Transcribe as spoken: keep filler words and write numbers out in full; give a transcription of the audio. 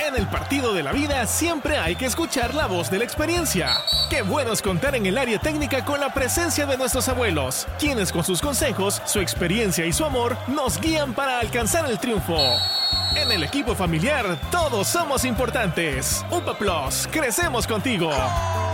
En el partido de la vida siempre hay que escuchar la voz de la experiencia. Qué bueno es contar en el área técnica con la presencia de nuestros abuelos, quienes con sus consejos, su experiencia y su amor nos guían para alcanzar el triunfo. En el equipo familiar todos somos importantes. U P A Plus, crecemos contigo.